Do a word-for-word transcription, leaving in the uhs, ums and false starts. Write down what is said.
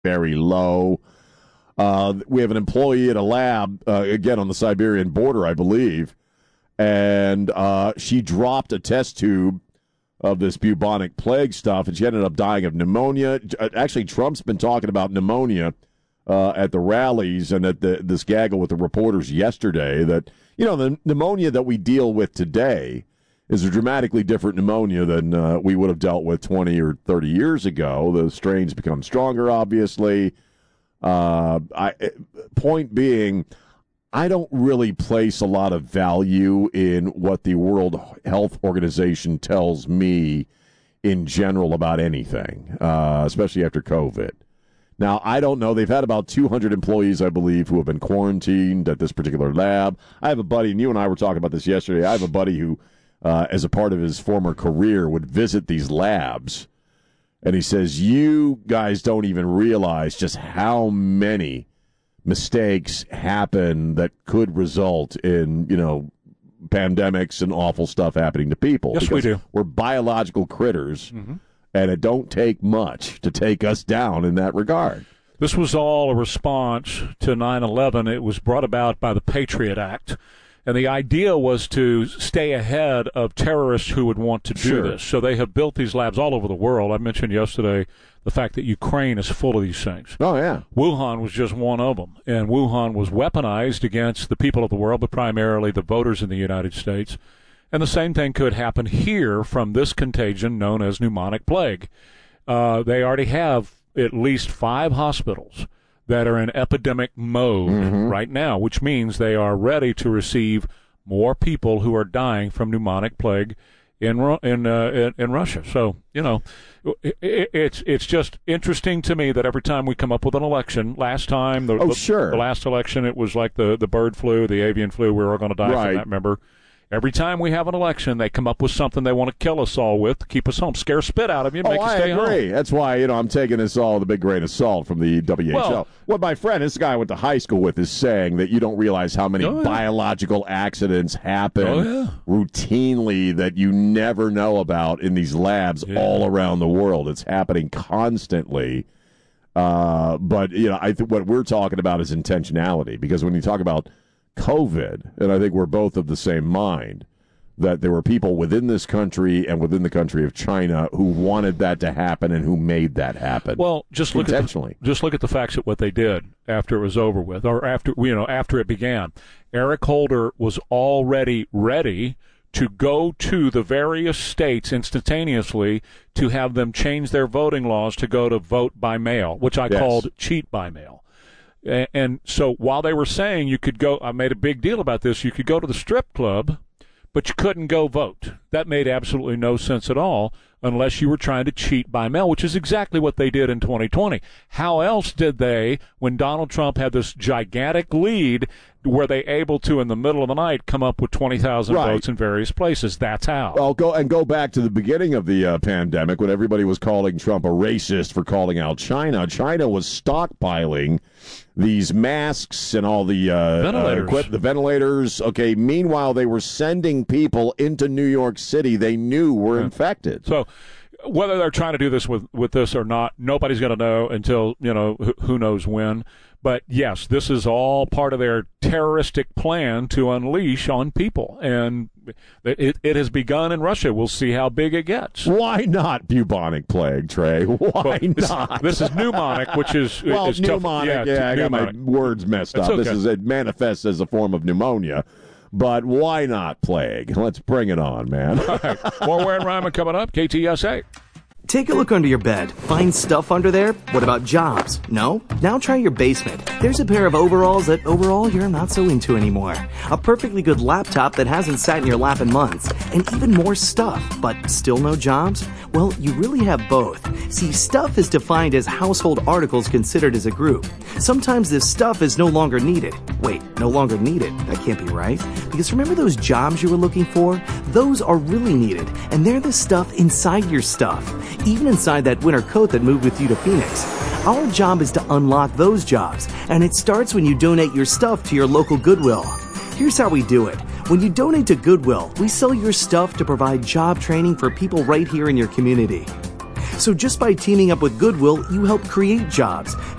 very low. Uh, we have an employee at a lab, uh, again, on the Siberian border, I believe, and uh, she dropped a test tube of this bubonic plague stuff, and she ended up dying of pneumonia. Actually, Trump's been talking about pneumonia uh, at the rallies and at the, this gaggle with the reporters yesterday that, you know, the pneumonia that we deal with today is a dramatically different pneumonia than uh, we would have dealt with twenty or thirty years ago. The strains become stronger, obviously. Uh, I, point being, I don't really place a lot of value in what the World Health Organization tells me in general about anything, uh, especially after COVID. Now, I don't know. They've had about two hundred employees, I believe, who have been quarantined at this particular lab. I have a buddy, and you and I were talking about this yesterday. I have a buddy who, uh, as a part of his former career, would visit these labs. And he says, you guys don't even realize just how many mistakes happen that could result in, you know, pandemics and awful stuff happening to people. Yes, we do. We're biological critters, mm-hmm. and it don't take much to take us down in that regard. This was all a response to nine eleven. It was brought about by the Patriot Act. And the idea was to stay ahead of terrorists who would want to do sure. this. So they have built these labs all over the world. I mentioned yesterday the fact that Ukraine is full of these things. Oh, yeah. Wuhan was just one of them. And Wuhan was weaponized against the people of the world, but primarily the voters in the United States. And the same thing could happen here from this contagion known as pneumonic plague. Uh, they already have at least five hospitals that are in epidemic mode mm-hmm. right now, which means they are ready to receive more people who are dying from pneumonic plague in in uh, in, in Russia. So, you know, it, it's it's just interesting to me that every time we come up with an election, last time, the, oh, the, sure. the last election, it was like the, the bird flu, the avian flu, we were all going to die right. from that, remember? Every time we have an election, they come up with something they want to kill us all with to keep us home, scare spit out of you, and oh, make you stay I agree. home. That's why, you know, I'm taking this all with a big grain of salt from the W H O. Well, what my friend, this guy I went to high school with, is saying that you don't realize how many oh, yeah. biological accidents happen oh, yeah. routinely that you never know about in these labs yeah. all around the world. It's happening constantly. Uh, but, you know, I think what we're talking about is intentionality, because when you talk about COVID, and I think we're both of the same mind, that there were people within this country and within the country of China who wanted that to happen and who made that happen. Well, just look intentionally. At the, just look at the facts of what they did after it was over with, or after you know after it began. Eric Holder was already ready to go to the various states instantaneously to have them change their voting laws to go to vote by mail, which I yes. called cheat by mail. And, and so while they were saying you could go, I made a big deal about this, you could go to the strip club, but you couldn't go vote. That made absolutely no sense at all unless you were trying to cheat by mail, which is exactly what they did in twenty twenty. How else did they, when Donald Trump had this gigantic lead, were they able to, in the middle of the night, come up with twenty thousand right. votes in various places? That's how. Well, go and go back to the beginning of the uh, pandemic when everybody was calling Trump a racist for calling out China. China was stockpiling these masks and all the uh, ventilators. Uh, equip- the ventilators. Okay. Meanwhile, they were sending people into New York City they knew were yeah. infected. So whether they're trying to do this with, with this or not, nobody's going to know until, you know, who, who knows when. But, yes, this is all part of their terroristic plan to unleash on people. And it, it has begun in Russia. We'll see how big it gets. Why not bubonic plague, Trey? Why well, this, not? This is pneumonic, which is, well, is pneumonic, tough. Yeah, yeah I got pneumonic. my words messed up. Okay. This is It manifests as a form of pneumonia. But why not plague? Let's bring it on, man. All right. More Ware and Ryman coming up. K T S A. Take a look under your bed. Find stuff under there? What about jobs? No? Now try your basement. There's a pair of overalls that overall you're not so into anymore. A perfectly good laptop that hasn't sat in your lap in months. And even more stuff, but still no jobs? Well, you really have both. See, stuff is defined as household articles considered as a group. Sometimes this stuff is no longer needed. Wait, no longer needed? That can't be right. Because remember those jobs you were looking for? Those are really needed, and they're the stuff inside your stuff. Even inside that winter coat that moved with you to Phoenix. Our job is to unlock those jobs, and it starts when you donate your stuff to your local Goodwill. Here's how we do it. When you donate to Goodwill, we sell your stuff to provide job training for people right here in your community. So just by teaming up with Goodwill, you help create jobs,